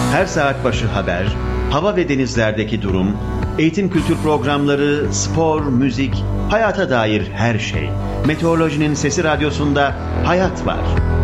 Her saat başı haber, hava ve denizlerdeki durum, eğitim kültür programları, spor, müzik, hayata dair her şey. Meteorolojinin Sesi Radyosu'nda hayat var.